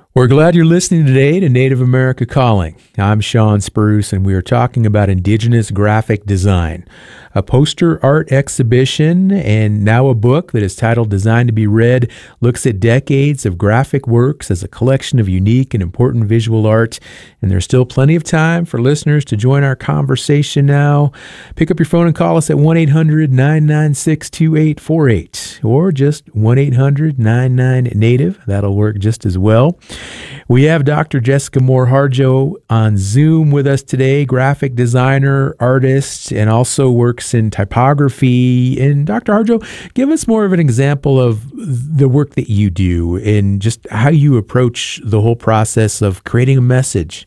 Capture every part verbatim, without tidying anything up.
We're glad you're listening today to Native America Calling. I'm Sean Spruce, and we are talking about Indigenous graphic design, a poster art exhibition, and now a book that is titled Designed to be Read, looks at decades of graphic works as a collection of unique and important visual art. And there's still plenty of time for listeners to join our conversation now. Pick up your phone and call us at one eight hundred nine nine six two eight four eight or just one eight hundred nine nine native. That'll work just as well. We have Doctor Jessica Moore Harjo on Zoom with us today, graphic designer, artist, and also works in typography. And Doctor Harjo, give us more of an example of the work that you do and just how you approach the whole process of creating a message.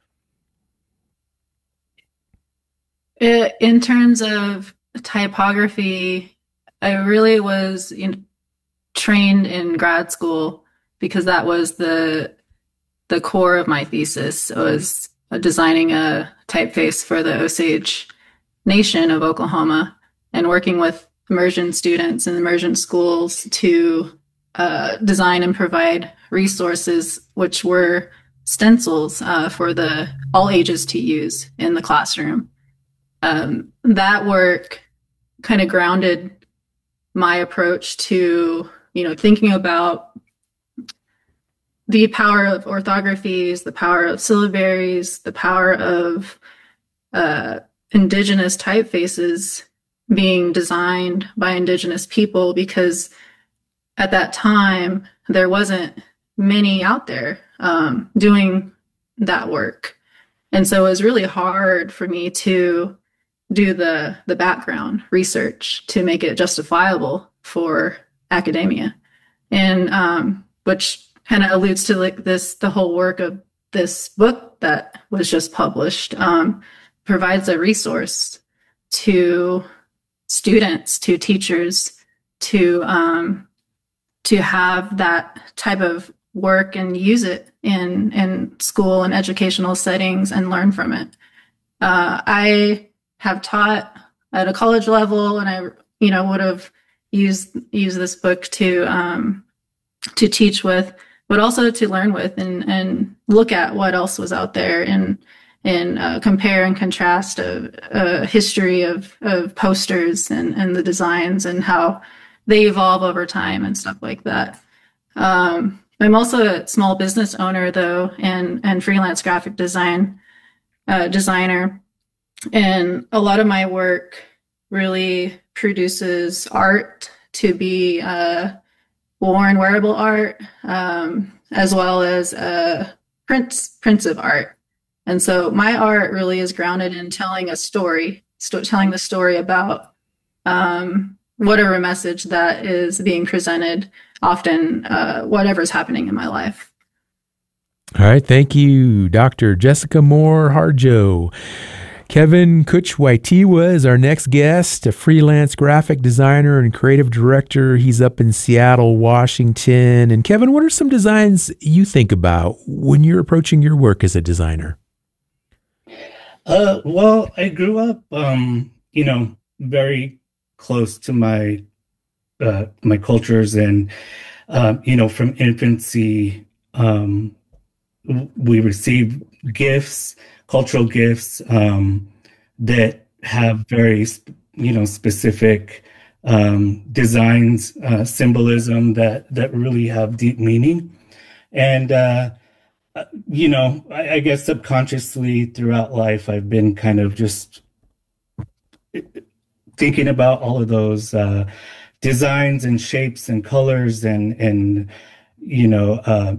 Uh, In terms of typography, I really was you know, trained in grad school because that was the the core of my thesis was designing a typeface for the Osage Nation of Oklahoma and working with immersion students and immersion schools to uh, design and provide resources which were stencils uh, for the all ages to use in the classroom. Um, that work kind of grounded my approach to, you know, thinking about the power of orthographies, the power of syllabaries, the power of uh, indigenous typefaces being designed by indigenous people, because at that time there wasn't many out there um, doing that work. And so it was really hard for me to do the the background research to make it justifiable for academia, and um, which kind of alludes to like this the whole work of this book that was just published. Um, provides a resource to students, to teachers, to um, to have that type of work and use it in in school and educational settings and learn from it. Uh, I have taught at a college level, and I, you know, would have used used this book to um, to teach with, but also to learn with and and look at what else was out there and and uh, compare and contrast a, a history of of posters and and the designs and how they evolve over time and stuff like that. Um, I'm also a small business owner though, and and freelance graphic design uh, designer. And a lot of my work really produces art to be uh, worn, wearable art, um, as well as uh, prints, prints of art. And so my art really is grounded in telling a story, st- telling the story about um, whatever message that is being presented, often uh, whatever's happening in my life. All right. Thank you, Doctor Jessica Moore Harjo. Kevin Kuchwaitiwa is our next guest, a freelance graphic designer and creative director. He's up in Seattle, Washington. And Kevin, what are some designs you think about when you're approaching your work as a designer? Uh, well, I grew up, um, you know, very close to my uh, my cultures, and uh, you know, from infancy, um, we receive gifts. Cultural gifts um, that have very, you know, specific um, designs, uh, symbolism that that really have deep meaning, and uh, you know, I, I guess subconsciously throughout life, I've been kind of just thinking about all of those uh, designs and shapes and colors and and you know. Uh,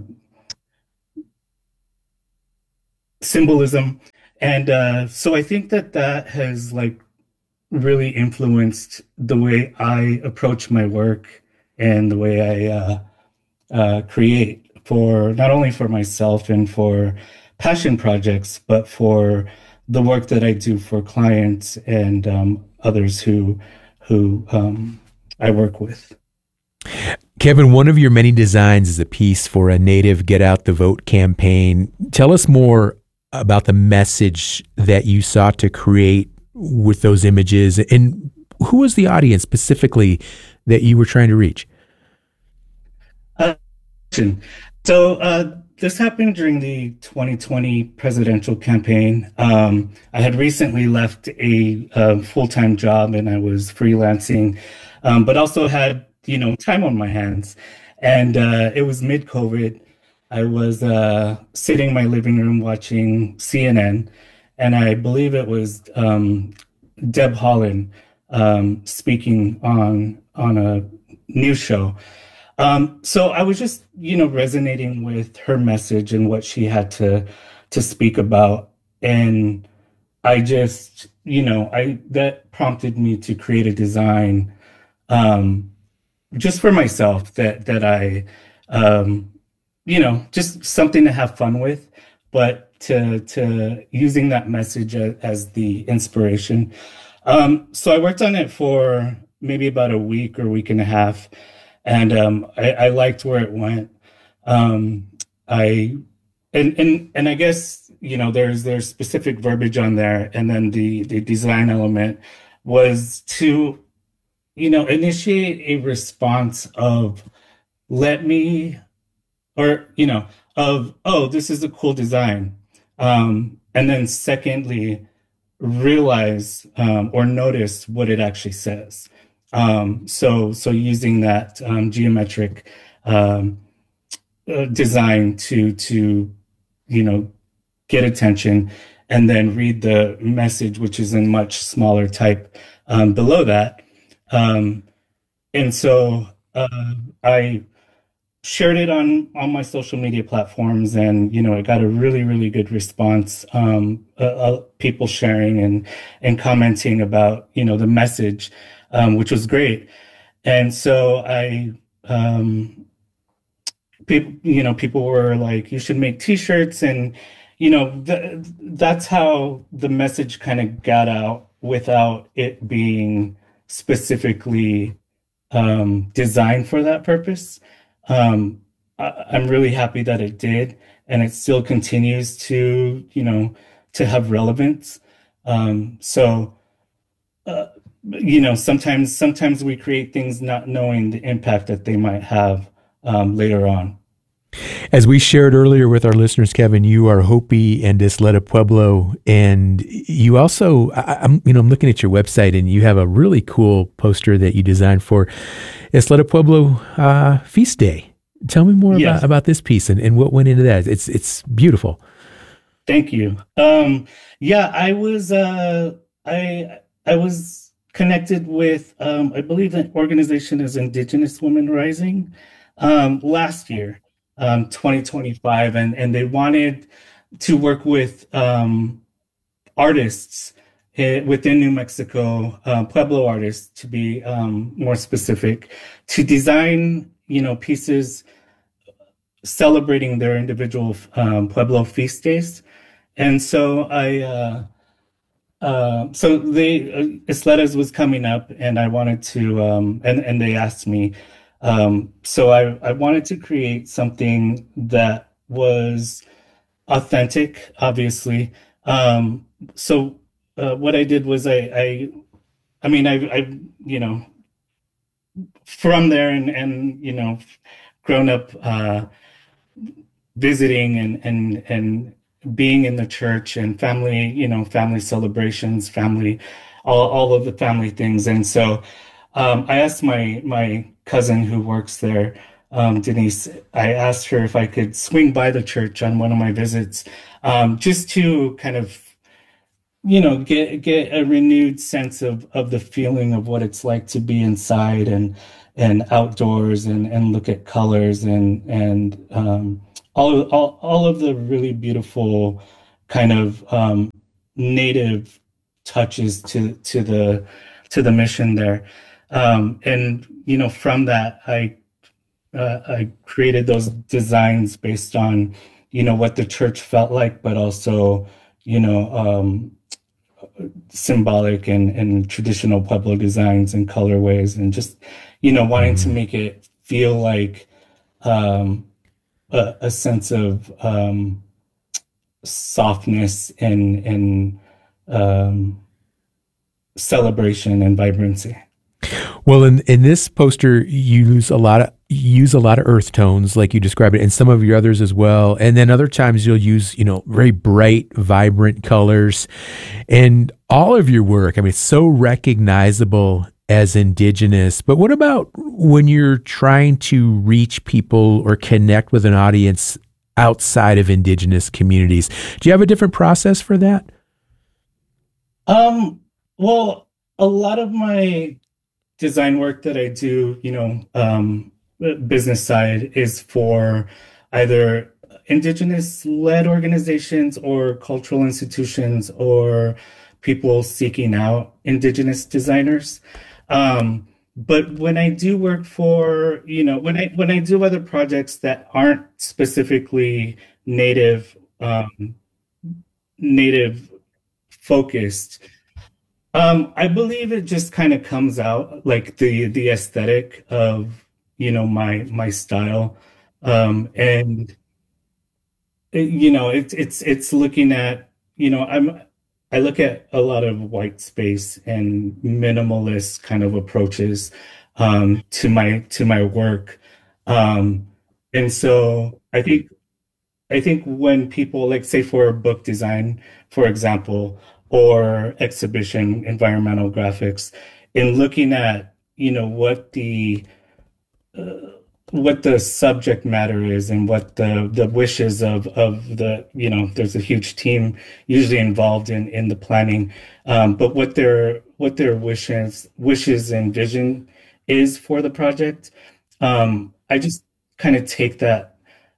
symbolism. And uh, so I think that that has like really influenced the way I approach my work and the way I uh, uh, create, for not only for myself and for passion projects, but for the work that I do for clients and um, others who who um, I work with. Kevin, one of your many designs is a piece for a Native Get Out the Vote campaign. Tell us more about the message that you sought to create with those images, and who was the audience specifically that you were trying to reach? Uh, question. So uh, this happened during the twenty twenty presidential campaign. Um, I had recently left a, uh full-time job and I was freelancing, um, but also had, you know, time on my hands. And uh, it was mid-COVID. I was uh, sitting in my living room watching C N N, and I believe it was um, Deb Haaland um, speaking on on a news show. Um, so I was just, you know, resonating with her message and what she had to to speak about. And I just, you know, I that prompted me to create a design um, just for myself that that I um, you know, just something to have fun with, but to to using that message as, as the inspiration. Um, so I worked on it for maybe about a week or week and a half, and um, I, I liked where it went. Um, I and and and I guess, you know, there's there's specific verbiage on there, and then the the design element was to, you know, initiate a response of let me or you know of oh, this is a cool design, um, and then secondly realize um, or notice what it actually says. Um, so so using that um, geometric um, uh, design to to you know get attention, and then read the message, which is in much smaller type um, below that. Um, and so uh, I shared it on on my social media platforms, and you know it got a really really good response, um uh, uh, people sharing and and commenting about, you know, the message, um which was great. And so I um people you know people were like, you should make t-shirts, and you know th- that's how the message kind of got out without it being specifically um, designed for that purpose. Um, I, I'm really happy that it did, and it still continues to, you know, to have relevance. Um, so, uh, you know, sometimes sometimes we create things not knowing the impact that they might have um, later on. As we shared earlier with our listeners, Kevin, you are Hopi and Isleta Pueblo, and you also, I, I'm, you know, I'm looking at your website, and you have a really cool poster that you designed for Isleta Pueblo uh, Feast Day. Tell me more about, Yes, about this piece and, and what went into that. It's it's beautiful. thank you. Um, yeah, I was uh, I I was connected with um, I believe the organization is Indigenous Women Rising um, last year, um, twenty twenty-five, and and they wanted to work with um, artists eh, within New Mexico, uh, Pueblo artists to be um, more specific, to design, you know, pieces celebrating their individual um, Pueblo feast days. And so I, uh, uh, so they, uh, Isletas was coming up, and I wanted to, um, and and they asked me, um, so I I wanted to create something that was authentic, obviously. Um, so uh, what I did was I I I mean I I you know from there, and and you know grown up uh, visiting and and and being in the church and family, you know, family celebrations, family, all all of the family things. And so um, I asked my my cousin who works there, um, Denise. I asked her if I could swing by the church on one of my visits, um, just to kind of, you know, get get a renewed sense of of the feeling of what it's like to be inside and and outdoors, and and look at colors, and and um, all of, all all of the really beautiful kind of um, native touches to to the to the mission there. Um, and you know, from that, I uh, I created those designs based on, you know, what the church felt like, but also, you know, um, symbolic and, and traditional Pueblo designs and colorways, and just, you know, wanting to Mm. make it feel like um, a, a sense of um, softness and and um, celebration and vibrancy. Well, in in this poster, you use a lot of you use a lot of earth tones, like you described it, and some of your others as well. And then other times you'll use, you know, very bright, vibrant colors. And all of your work, I mean, it's so recognizable as indigenous. But what about when you're trying to reach people or connect with an audience outside of indigenous communities? Do you have a different process for that? Um, well, a lot of my design work that I do, you know, um, the business side is for either indigenous led organizations or cultural institutions or people seeking out indigenous designers. Um, but when I do work for, you know, when I when I do other projects that aren't specifically native um, native focused, um, I believe it just kind of comes out like the the aesthetic of, you know, my my style. Um, and it- you know, it's it's it's looking at, you know, I'm I look at a lot of white space and minimalist kind of approaches um to my to my work. Um, and so I think I think when people, like, say for book design, for example, or exhibition environmental graphics, in looking at, you know, what the uh, what the subject matter is and what the the wishes of of the, you know, there's a huge team usually involved in in the planning, um, but what their what their wishes wishes and vision is for the project. Um, I just kind of take that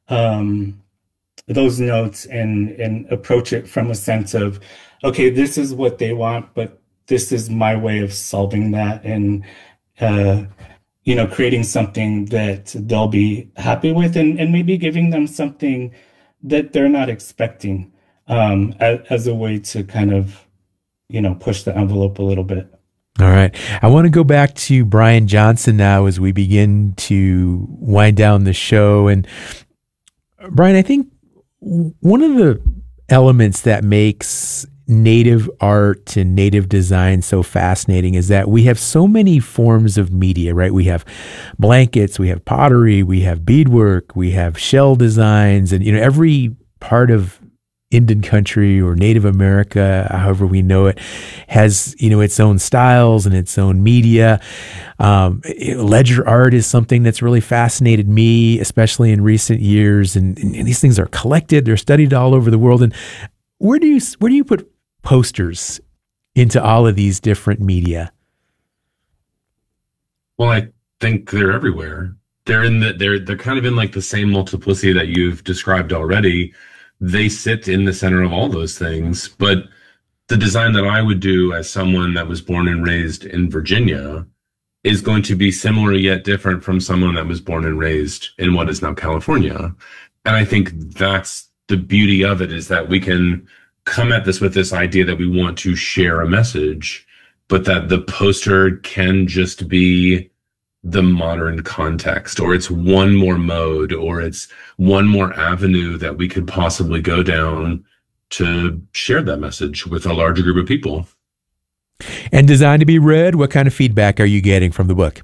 um those notes and and approach it from a sense of, okay, this is what they want, but this is my way of solving that, and uh you know, creating something that they'll be happy with, and and maybe giving them something that they're not expecting, um as, as a way to kind of, you know, push the envelope a little bit. All right. I want to go back to Brian Johnson now as we begin to wind down the show. And Brian, I think one of the elements that makes native art and native design so fascinating is that we have so many forms of media, right? We have blankets, we have pottery, we have beadwork, we have shell designs, and, you know, every part of Indian country or Native America, however we know it, has, you know, its own styles and its own media. Um, ledger art is something that's really fascinated me, especially in recent years. And, and these things are collected; they're studied all over the world. And where do you where do you put posters into all of these different media? Well, I think they're everywhere. They're in the they're they're kind of in like the same multiplicity that you've described already. They sit in the center of all those things. But the design that I would do as someone that was born and raised in Virginia is going to be similar yet different from someone that was born and raised in what is now California. And I think that's the beauty of it, is that we can come at this with this idea that we want to share a message, but that the poster can just be the modern context, or it's one more mode, or it's one more avenue that we could possibly go down to share that message with a larger group of people. And Designed to be Read, what kind of feedback are you getting from the book?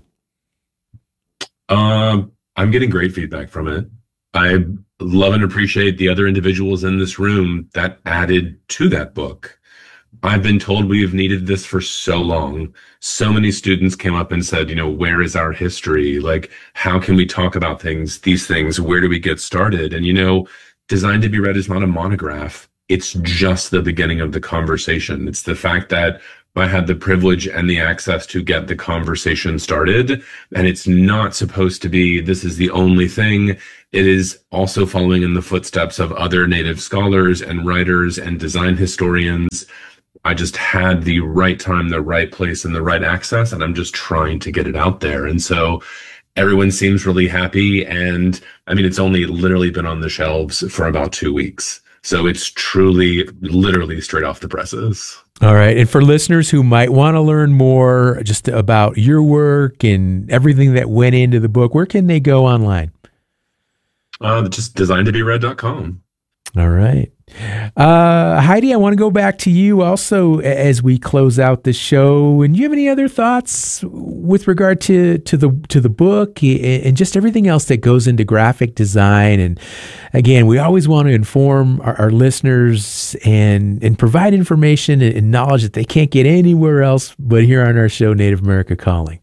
Um, I'm getting great feedback from it. I love and appreciate the other individuals in this room that added to that book. I've been told we have needed this for so long. So many students came up and said, you know, where is our history? Like, how can we talk about things, these things? Where do we get started? And, you know, Designed to be Read is not a monograph. It's just the beginning of the conversation. It's the fact that I had the privilege and the access to get the conversation started. And it's not supposed to be, this is the only thing. It is also following in the footsteps of other Native scholars and writers and design historians. I just had the right time, the right place, and the right access, and I'm just trying to get it out there. And so everyone seems really happy. And I mean, it's only literally been on the shelves for about two weeks. So it's truly, literally straight off the presses. All right. And for listeners who might want to learn more just about your work and everything that went into the book, where can they go online? Uh, just designed to be read dot com. All right. Uh, Heidi, I want to go back to you also as we close out the show. And do you have any other thoughts with regard to, to the to the book and just everything else that goes into graphic design? And again, we always want to inform our, our listeners and and provide information and knowledge that they can't get anywhere else but here on our show, Native America Calling.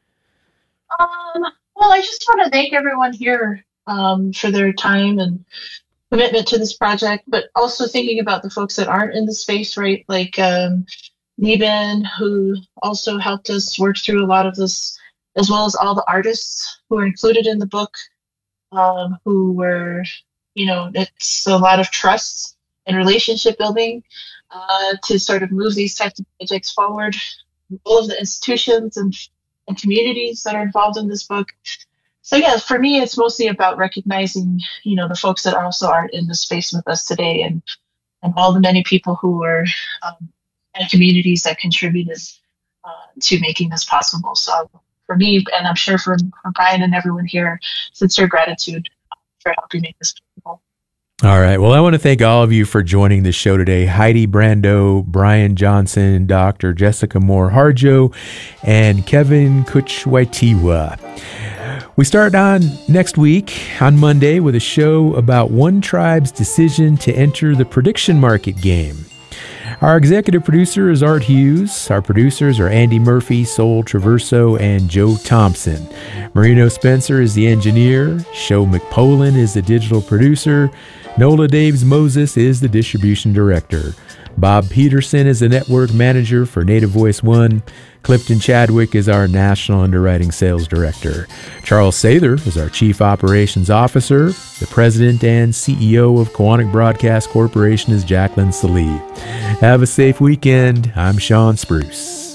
Um, well, I just want to thank everyone here um, for their time and commitment to this project, but also thinking about the folks that aren't in the space, right? Like um, Neben, who also helped us work through a lot of this, as well as all the artists who are included in the book, um, who were, you know, it's a lot of trust and relationship building uh, to sort of move these types of projects forward. All of the institutions and, and communities that are involved in this book. So yeah, for me, it's mostly about recognizing, you know, the folks that also aren't in the space with us today, and and all the many people who are um, and communities that contributed uh, to making this possible. So for me, and I'm sure for, for Brian and everyone here, sincere gratitude for helping make this possible. All right. Well, I want to thank all of you for joining the show today. Heidi Brando, Brian Johnson, Doctor Jessica Moore-Harjo, and Kevin Kuchwaitiwa. We start on next week on Monday with a show about one tribe's decision to enter the prediction market game. Our executive producer is Art Hughes. Our producers are Andy Murphy, Sol Traverso, and Joe Thompson. Marino Spencer is the engineer. Sho McPolin is the digital producer. Nola Daves Moses is the distribution director. Bob Peterson is the network manager for Native Voice One. Clifton Chadwick is our national underwriting sales director. Charles Sather is our chief operations officer. The president and C E O of Koahnic Broadcast Corporation is Jacqueline Salee. Have a safe weekend. I'm Sean Spruce.